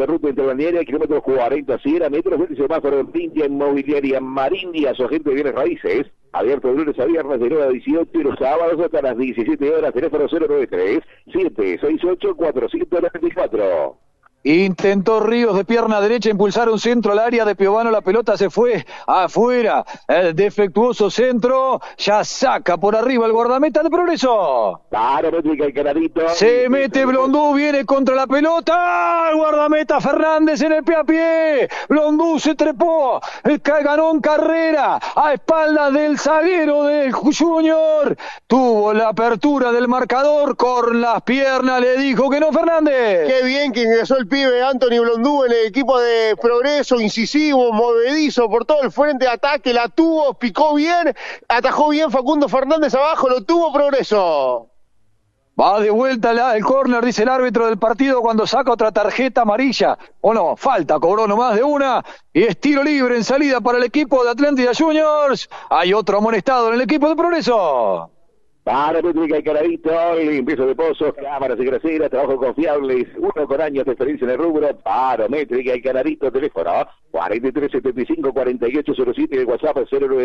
de ruta interbalnearia, kilómetro 40, 100 metros, frente semáforo en India Inmobiliaria Marindia, su agente de bienes raíces, abierto de lunes a viernes de 9 a 18 y los sábados hasta las 17 horas, teléfono 093-768-494. Intentó Ríos de pierna derecha impulsar un centro al área de Piovano, la pelota se fue afuera, el defectuoso centro, ya saca por arriba el guardameta de Progreso. Claro, métrica el canadito. Se mete Blondú, viene contra la pelota, el guardameta Fernández en el pie a pie, Blondú se trepó, ganó en carrera, a espaldas del zaguero del Junior, tuvo la apertura del marcador, con las piernas le dijo que no Fernández. Qué bien que ingresó el pibe Anthony Blondú en el equipo de Progreso, incisivo, movedizo por todo el frente de ataque, la tuvo, picó bien, atajó bien Facundo Fernández abajo, lo tuvo Progreso. Va de vuelta el córner, dice el árbitro del partido cuando saca otra tarjeta amarilla. O no, falta, cobró nomás de una. Y es tiro libre en salida para el equipo de Atlántida Juniors. Hay otro amonestado en el equipo de Progreso. Paramétrica y Canadito, limpieza de pozos, cámaras y graseras, trabajo confiables, uno con años de experiencia en el rubro. Paramétrica y Canadito, teléfono 4375-4807 y el WhatsApp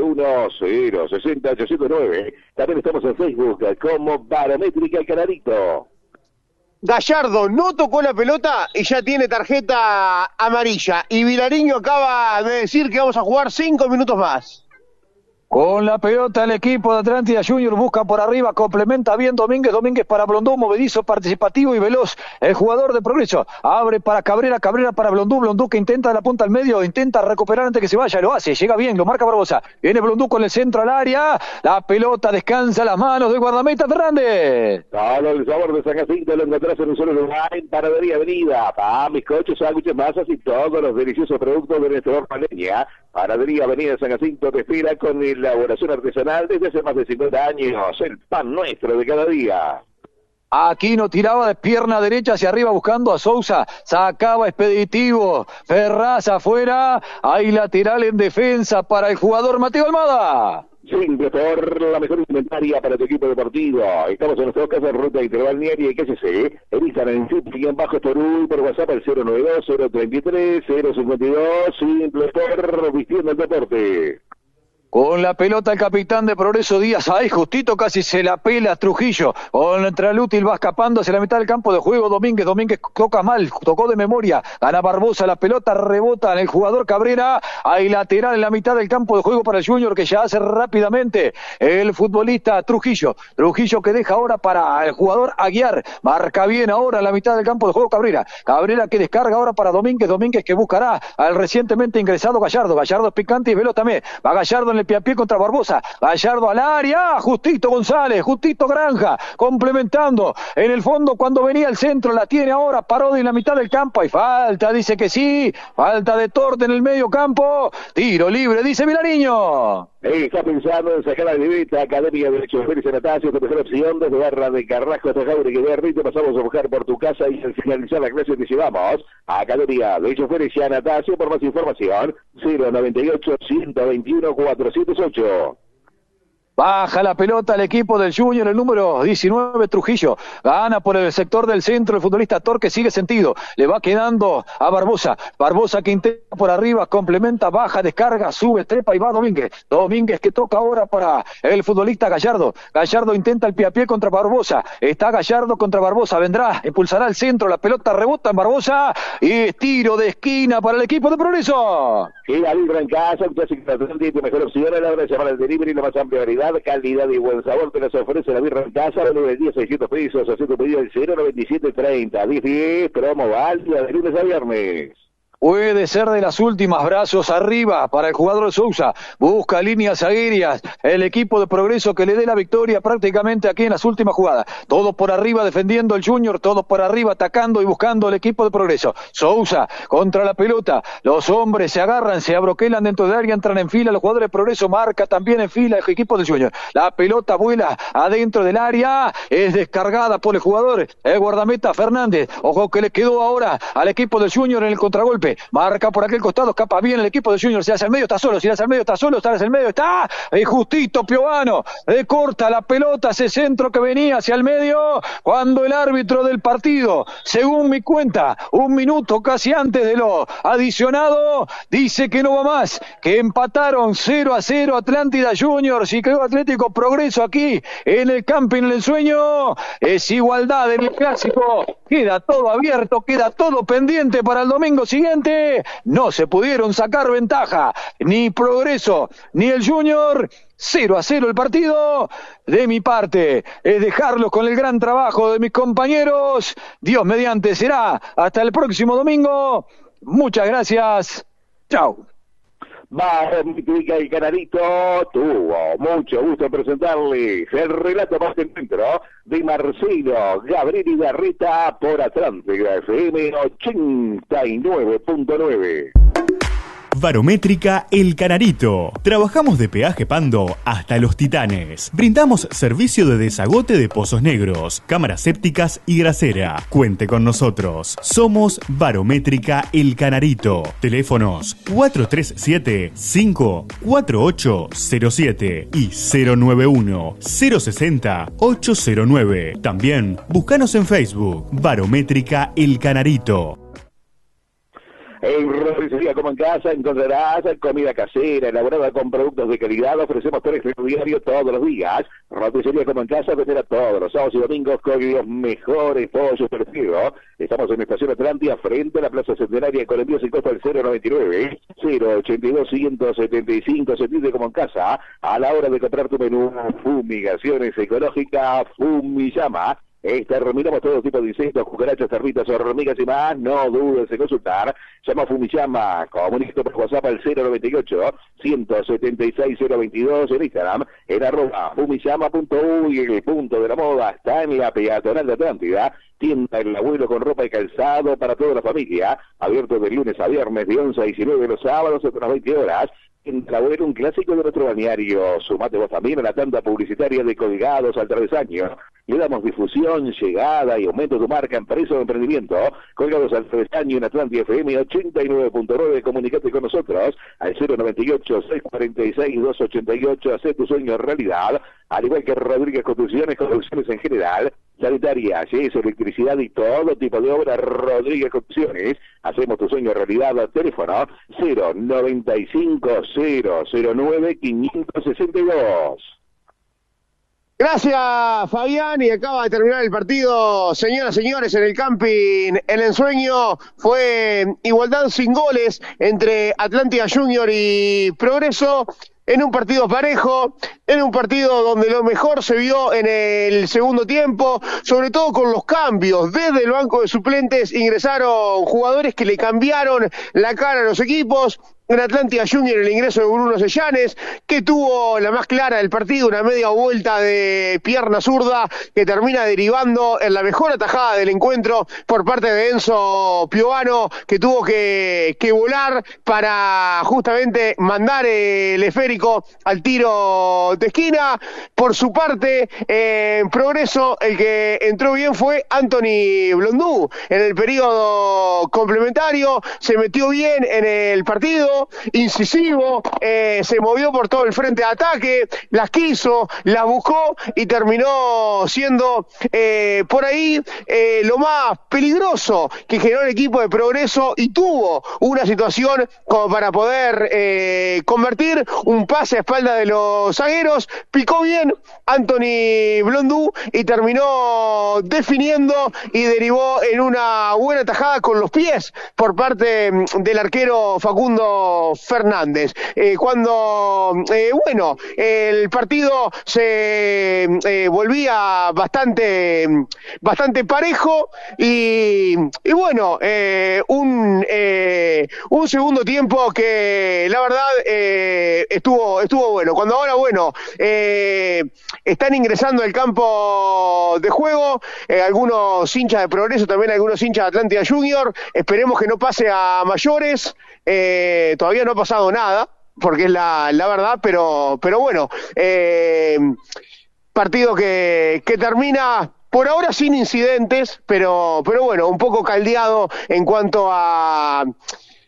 091-060-809. También estamos en Facebook como Paramétrica y Canadito. Gallardo no tocó la pelota y ya tiene tarjeta amarilla. Y Vilariño acaba de decir que vamos a jugar 5 minutos más. Con la pelota el equipo de Atlántida Junior busca por arriba, complementa bien Domínguez para Blondú, movedizo, participativo y veloz, el jugador de Progreso, abre para Cabrera para Blondú que intenta de la punta al medio, intenta recuperar antes que se vaya, lo hace, llega bien, lo marca Barbosa, viene Blondú con el centro al área, la pelota descansa en las manos del guardameta Fernández. Todo el sabor de San Jacinto lo encontrás en un solo lugar, en Panadería Avenida, pan, bizcochos, sándwiches, masas y todos los deliciosos productos de nuestro horno a leña. Panadería Avenida San Jacinto te espera con elaboración artesanal desde hace más de 50 años, el pan nuestro de cada día. Aquino tiraba de pierna derecha hacia arriba buscando a Sousa, sacaba Expeditivo, Ferraz afuera, hay lateral en defensa para el jugador Mateo Almada. Siempre por la mejor inventaria para tu equipo deportivo. Estamos en nuestra casa de ruta interbalnearia y KCC. En Instagram, en bajo Torú, por WhatsApp al 092-033-052. Simple por vistiendo el deporte. Con la pelota el capitán de Progreso Díaz, ahí justito casi se la pela Trujillo, contra el útil va escapando hacia la mitad del campo de juego Domínguez toca mal, tocó de memoria, gana Barbosa, la pelota rebota en el jugador Cabrera, hay lateral en la mitad del campo de juego para el Junior que ya hace rápidamente el futbolista Trujillo que deja ahora para el jugador Aguiar, marca bien ahora en la mitad del campo de juego Cabrera que descarga ahora para Domínguez que buscará al recientemente ingresado Gallardo es picante y veloz también, va Gallardo en el pie a pie contra Barbosa, Gallardo al área, justito González, justito Granja, complementando en el fondo cuando venía el centro, la tiene ahora Parodi en la mitad del campo, hay falta, dice que sí, falta de Torte en el medio campo, tiro libre, dice Vilariño. Está pensando en sacar la libreta, Academia de Choferes y Natacio, tu mejor opción, desde Barra de Carrasco hasta Jauregui de Berri, te pasamos a buscar por tu casa y al finalizar la clase te llevamos a Academia de Choferes y Natacio. Por más información, 098-121-408. Baja la pelota al equipo del Junior, el número 19 Trujillo, gana por el sector del centro el futbolista Torque, sigue sentido, le va quedando a Barbosa que intenta por arriba, complementa, baja, descarga, sube, trepa y va Domínguez que toca ahora para el futbolista Gallardo intenta el pie a pie contra Barbosa, está Gallardo contra Barbosa, vendrá, impulsará el centro, la pelota rebota en Barbosa y tiro de esquina para el equipo de Progreso. Gira libre en casa, un clásico tu mejor opción a la hora de llamar al delivery, la más amplia variedad, calidad y buen sabor te las ofrece la birra en casa, valor del día 600 pesos, haciendo pedido al 09730, 10 promo válida de lunes a viernes. Puede ser de las últimas, brazos arriba para el jugador de Sousa, busca líneas aéreas, el equipo de Progreso que le dé la victoria prácticamente aquí en las últimas jugadas, todo por arriba defendiendo el Junior, todo por arriba atacando y buscando el equipo de Progreso, Sousa contra la pelota, los hombres se agarran, se abroquelan dentro del área, entran en fila, los jugadores de Progreso marca también en fila el equipo del Junior, la pelota vuela adentro del área, es descargada por el jugador, el guardameta Fernández, ojo que le quedó ahora al equipo del Junior en el contragolpe, Felipe, marca por aquel costado, escapa bien el equipo de Junior, si hace el medio está solo, si hace el medio está solo, si hace el medio está, justito Piovano, corta la pelota, ese centro que venía hacia el medio, cuando el árbitro del partido, según mi cuenta, un minuto casi antes de lo adicionado, dice que no va más, que empataron 0-0 Atlántida Juniors y Club Atlético Progreso aquí en el Camping El Ensueño. Es igualdad en el clásico, queda todo abierto, queda todo pendiente para el domingo siguiente. No se pudieron sacar ventaja ni Progreso ni el Junior. 0-0 el partido. De mi parte es dejarlos con el gran trabajo de mis compañeros. Dios mediante será hasta el próximo domingo. Muchas gracias. Chau. Barométrica el Canarito tuvo mucho gusto en presentarles el relato más encuentro de Marcelo Gabriel Ibarreta por Atlántida FM 89.9. Barométrica El Canarito. Trabajamos de peaje Pando hasta Los Titanes. Brindamos servicio de desagote de pozos negros, cámaras sépticas y grasera. Cuente con nosotros. Somos Barométrica El Canarito. Teléfonos 437-54807 y 091-060-809. También búscanos en Facebook. Barométrica El Canarito. En Roticería como en casa encontrarás comida casera elaborada con productos de calidad. Ofrecemos teléfono diario todos los días. Roticería como en casa vendrá todos los sábados y domingos con los mejores pollos perfectos. Estamos en Estación Atlántida frente a la Plaza Centenaria con envíos y costo al 099 082 175. Sentirte como en casa a la hora de comprar tu menú. Fumigaciones ecológicas Fumiyama. Exterminamos todo tipo de insectos, cucarachas, cerditas, hormigas y más. No dudes en consultar. Llama a Fumiyama. Comunícate por WhatsApp al 098-176-022 en Instagram, en @fumiyama.uy. El punto de la moda está en la peatonal de Atlántida. Tienda El Abuelo con ropa y calzado para toda la familia. Abierto de lunes a viernes de 11 a 19, los sábados hasta las 20 horas. En El Abuelo, un clásico de nuestro balneario. Sumate vos también a la tanda publicitaria de Colgados al Travesaño. Le damos difusión, llegada y aumento de tu marca, empresa o emprendimiento. Colgados al Travesaño en Atlántida FM 89.9. Comunicate con nosotros al 098-646-288. Hacé tu sueño realidad. Al igual que Rodríguez Construcciones en general. Sanitaria, yeso, electricidad y todo tipo de obras. Rodríguez Construcciones. Hacemos tu sueño realidad. Teléfono 095-009-562. Gracias, Fabián, y acaba de terminar el partido, señoras y señores, en el Camping El Ensueño. Fue igualdad sin goles entre Atlántida Junior y Progreso, en un partido parejo, en un partido donde lo mejor se vio en el segundo tiempo, sobre todo con los cambios. Desde el banco de suplentes ingresaron jugadores que le cambiaron la cara a los equipos. En Atlántida Junior el ingreso de Bruno Sellanes, que tuvo la más clara del partido, una media vuelta de pierna zurda que termina derivando en la mejor atajada del encuentro por parte de Enzo Piovano, que tuvo que volar para justamente mandar el esférico al tiro de esquina. Por su parte, en Progreso, el que entró bien fue Anthony Blondú. En el periodo complementario se metió bien en el partido, incisivo, se movió por todo el frente de ataque, las quiso, las buscó y terminó siendo por ahí lo más peligroso que generó el equipo de Progreso, y tuvo una situación como para poder convertir un pase a espalda de los zagueros. Picó bien Anthony Blondú y terminó definiendo y derivó en una buena tajada con los pies por parte del arquero Facundo Fernández. Cuando el partido se volvía bastante parejo y bueno, un segundo tiempo que la verdad estuvo bueno. Cuando ahora están ingresando al campo de juego algunos hinchas de Progreso, también algunos hinchas de Atlántida Junior. Esperemos que no pase a mayores. Todavía no ha pasado nada, porque es la verdad, pero bueno, partido que termina por ahora sin incidentes, pero bueno, un poco caldeado en cuanto a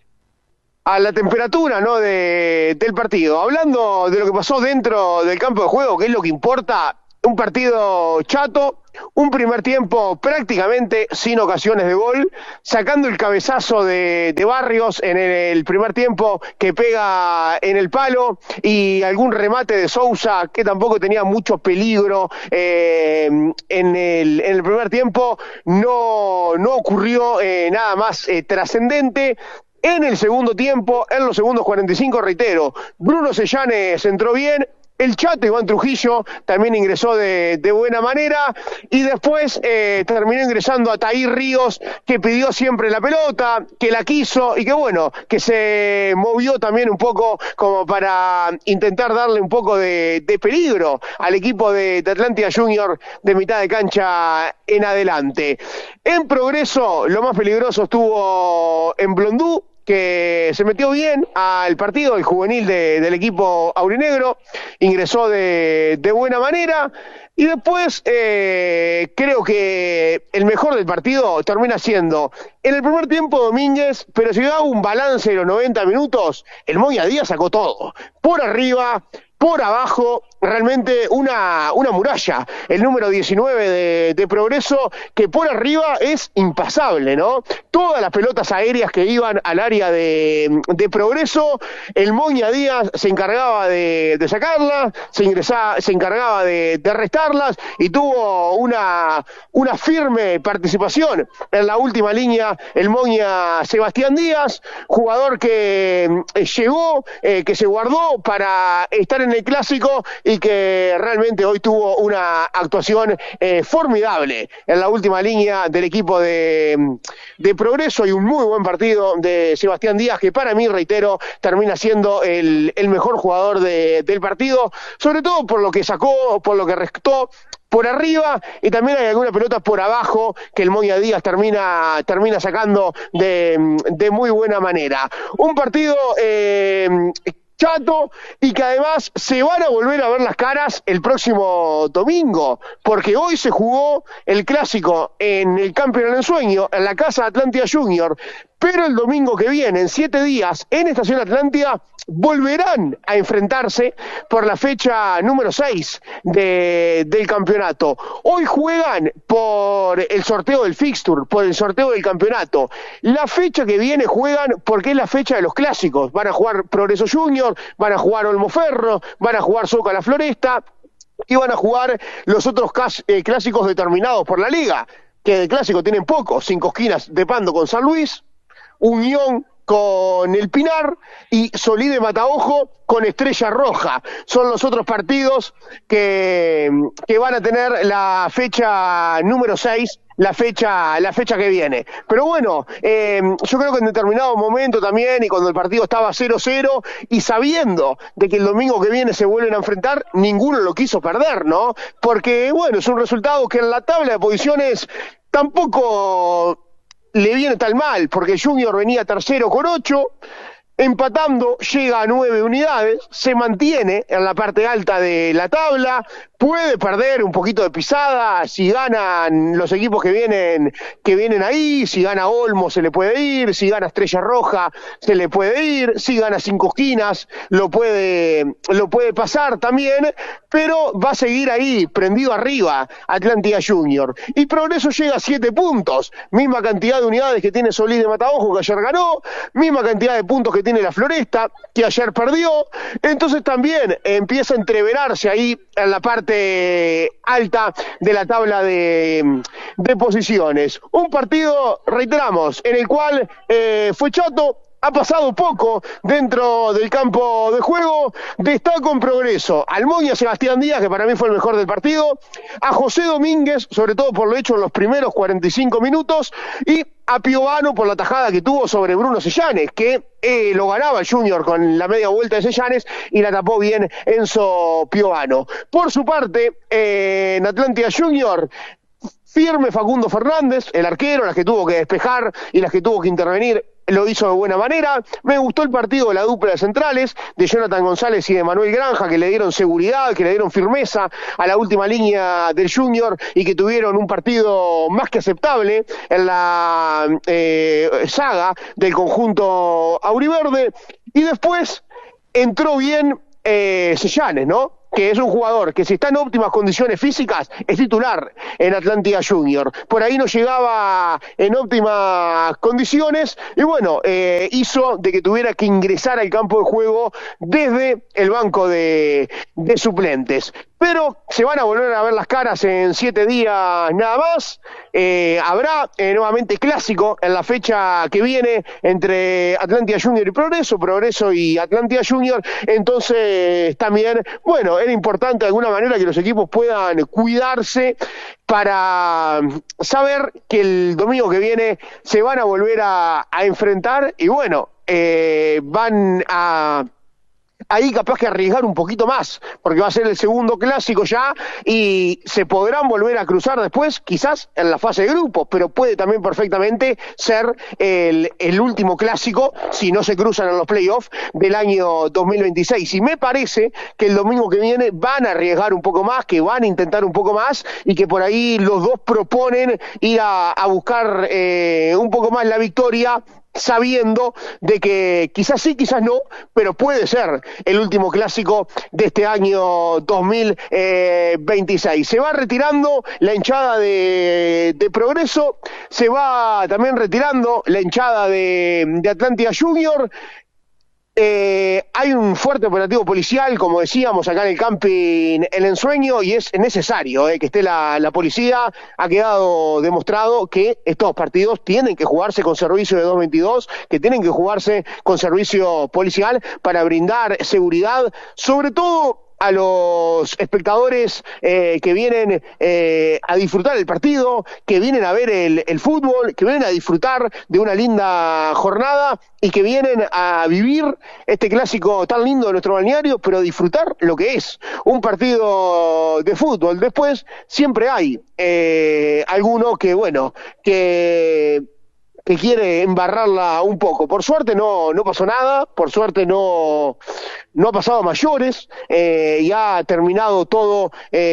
a la temperatura, ¿no?, del partido. Hablando de lo que pasó dentro del campo de juego, que es lo que importa, un partido chato, un primer tiempo prácticamente sin ocasiones de gol, sacando el cabezazo de Barrios en el primer tiempo que pega en el palo y algún remate de Sousa que tampoco tenía mucho peligro en el primer tiempo. No ocurrió nada más trascendente. En el segundo tiempo, en los segundos 45, reitero, Bruno Seyanes entró bien. El Chato Iván Trujillo también ingresó de buena manera y después terminó ingresando a Tahir Ríos, que pidió siempre la pelota, que la quiso y que bueno, que se movió también un poco como para intentar darle un poco de peligro al equipo de Atlántida Junior de mitad de cancha en adelante. En Progreso, lo más peligroso estuvo en Blondú, que se metió bien al partido, el juvenil del equipo aurinegro, ingresó de buena manera, y después creo que el mejor del partido termina siendo, en el primer tiempo, Domínguez, pero si hago un balance de los 90 minutos, el Moya Díaz sacó todo, por arriba, por abajo, realmente una muralla, el número 19 de Progreso, que por arriba es impasable, ¿no? Todas las pelotas aéreas que iban al área de Progreso, el Moña Díaz se encargaba de sacarlas, se encargaba de restarlas, y tuvo una firme participación en la última línea el Moña Sebastián Díaz, jugador que llegó, que se guardó para estar en el Clásico y que realmente hoy tuvo una actuación formidable en la última línea del equipo de Progreso, y un muy buen partido de Sebastián Díaz, que para mí, reitero, termina siendo el mejor jugador del partido, sobre todo por lo que sacó, por lo que restó por arriba, y también hay alguna pelota por abajo que el Moya Díaz termina sacando de muy buena manera. Un partido chato, y que además se van a volver a ver las caras el próximo domingo, porque hoy se jugó el Clásico en el Campeonato del Ensueño, en la casa de Atlántida Junior, pero el domingo que viene, en 7 días, en Estación Atlántida, volverán a enfrentarse por la fecha número 6 del campeonato. Hoy juegan por el sorteo del fixture, por el sorteo del campeonato. La fecha que viene juegan porque es la fecha de los clásicos. Van a jugar Progreso Junior, van a jugar Olmo Ferro, van a jugar Soca La Floresta y van a jugar los otros clásicos determinados por la liga, que de clásico tienen pocos: Cinco Esquinas de Pando con San Luis, Unión con el Pinar y Solide Mataojo con Estrella Roja. Son los otros partidos que van a tener la fecha número 6, la fecha que viene. Pero bueno, yo creo que en determinado momento también, y cuando el partido estaba 0-0, y sabiendo de que el domingo que viene se vuelven a enfrentar, ninguno lo quiso perder, ¿no? Porque, bueno, es un resultado que en la tabla de posiciones tampoco le viene tan mal, porque Junior venía tercero con 8, empatando, llega a 9 unidades, se mantiene en la parte alta de la tabla, puede perder un poquito de pisada si ganan los equipos que vienen ahí, si gana Olmo se le puede ir, si gana Estrella Roja se le puede ir, si gana Cinco Esquinas lo puede pasar también, pero va a seguir ahí, prendido arriba, Atlántida Junior. Y Progreso llega a 7 puntos, misma cantidad de unidades que tiene Solís de Mataojo, que ayer ganó, misma cantidad de puntos que tiene La Floresta, que ayer perdió. Entonces también empieza a entreverarse ahí en la parte alta de la tabla de posiciones. Un partido, reiteramos, en el cual fue chato. Ha pasado poco dentro del campo de juego. Destaco en Progreso al Moña Sebastián Díaz, que para mí fue el mejor del partido, a José Domínguez, sobre todo por lo hecho en los primeros 45 minutos, y a Piovano por la tajada que tuvo sobre Bruno Seyanes, que lo ganaba el Junior con la media vuelta de Seyanes y la tapó bien Enzo Piovano. Por su parte, en Atlántida Junior, firme Facundo Fernández, el arquero, las que tuvo que despejar y las que tuvo que intervenir lo hizo de buena manera. Me gustó el partido de la dupla de centrales, de Jonathan González y de Manuel Granja, que le dieron seguridad, que le dieron firmeza a la última línea del Junior y que tuvieron un partido más que aceptable en la saga del conjunto auriverde. Y después entró bien Seyanes, ¿no? Que es un jugador que si está en óptimas condiciones físicas es titular en Atlántida Junior. Por ahí no llegaba en óptimas condiciones y bueno, hizo de que tuviera que ingresar al campo de juego desde el banco de suplentes. Pero se van a volver a ver las caras en 7 días nada más. Habrá nuevamente clásico en la fecha que viene entre Atlántida Junior y Progreso y Atlántida Junior. Entonces también, bueno, era importante de alguna manera que los equipos puedan cuidarse para saber que el domingo que viene se van a volver a enfrentar y bueno, van a ahí capaz que arriesgar un poquito más, porque va a ser el segundo clásico ya y se podrán volver a cruzar después, quizás en la fase de grupos, pero puede también perfectamente ser el último clásico si no se cruzan en los playoffs del año 2026. Y me parece que el domingo que viene van a arriesgar un poco más, que van a intentar un poco más y que por ahí los dos proponen ir a buscar un poco más la victoria, sabiendo de que quizás sí, quizás no, pero puede ser el último clásico de este año 2026. Se va retirando la hinchada de Progreso, se va también retirando la hinchada de Atlántida Junior. Hay un fuerte operativo policial, como decíamos, acá en el camping El Ensueño, y es necesario que esté la policía. Ha quedado demostrado que estos partidos tienen que jugarse con servicio de 222, que tienen que jugarse con servicio policial para brindar seguridad, sobre todo a los espectadores que vienen a disfrutar el partido, que vienen a ver el fútbol, que vienen a disfrutar de una linda jornada y que vienen a vivir este clásico tan lindo de nuestro balneario, pero disfrutar lo que es un partido de fútbol. Después siempre hay alguno que, bueno, que quiere embarrarla un poco. Por suerte no pasó nada, por suerte no ha pasado a mayores, y ha terminado todo,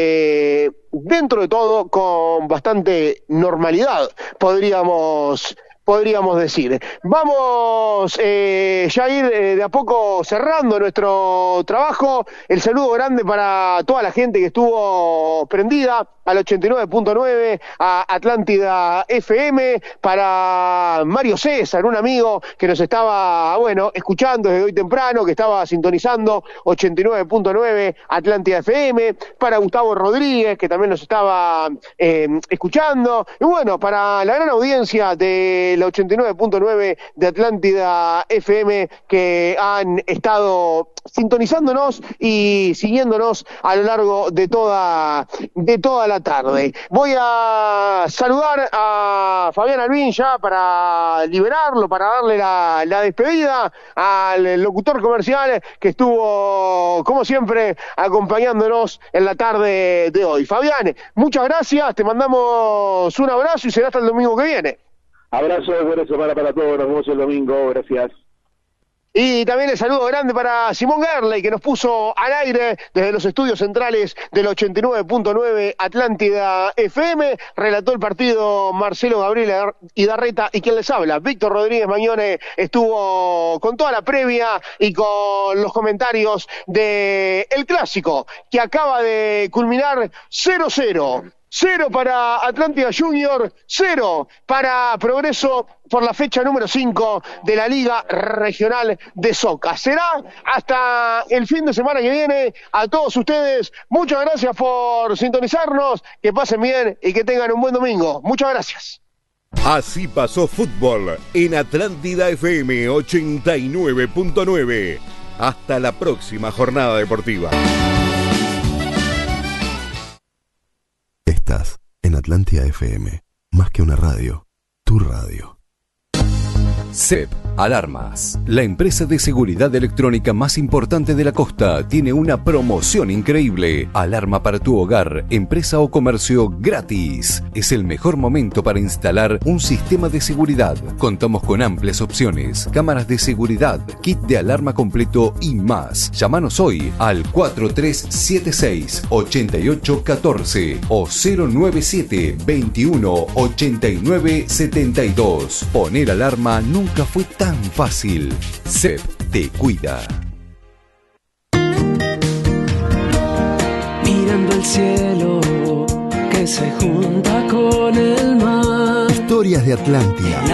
dentro de todo, con bastante normalidad, podríamos decir. Vamos ya a ir de a poco cerrando nuestro trabajo. El saludo grande para toda la gente que estuvo prendida al 89.9, a Atlántida FM, para Mario César, un amigo que nos estaba, bueno, escuchando desde hoy temprano, que estaba sintonizando 89.9 Atlántida FM, para Gustavo Rodríguez, que también nos estaba escuchando, y bueno, para la gran audiencia de la 89.9 de Atlántida FM, que han estado sintonizándonos y siguiéndonos a lo largo de toda la tarde. Voy a saludar a Fabián Albín ya para liberarlo, para darle la despedida al locutor comercial que estuvo, como siempre, acompañándonos en la tarde de hoy. Fabián, muchas gracias, te mandamos un abrazo y será hasta el domingo que viene. Abrazo, buena semana para todos, nos vemos el domingo, gracias. Y también el saludo grande para Simón Gerley, que nos puso al aire desde los estudios centrales del 89.9 Atlántida FM. Relató el partido Marcelo Gabriel Idarreta, y quien les habla, Víctor Rodríguez Mañone, estuvo con toda la previa y con los comentarios de el clásico que acaba de culminar 0-0. 0 para Atlántida Junior, 0 para Progreso por la fecha número 5 de la Liga Regional de Soca. Será hasta el fin de semana que viene. A todos ustedes, muchas gracias por sintonizarnos, que pasen bien y que tengan un buen domingo. Muchas gracias. Así pasó fútbol en Atlántida FM 89.9. Hasta la próxima jornada deportiva. Estás en Atlántida FM, más que una radio, tu radio. CEP Alarmas. La empresa de seguridad electrónica más importante de la costa tiene una promoción increíble. Alarma para tu hogar, empresa o comercio gratis. Es el mejor momento para instalar un sistema de seguridad. Contamos con amplias opciones, cámaras de seguridad, kit de alarma completo y más. Llámanos hoy al 4376-8814 o 097-21-8972. Poner alarma nunca fue tan fácil. CEP te cuida. Mirando el cielo que se junta con el mar. Historias de Atlántida.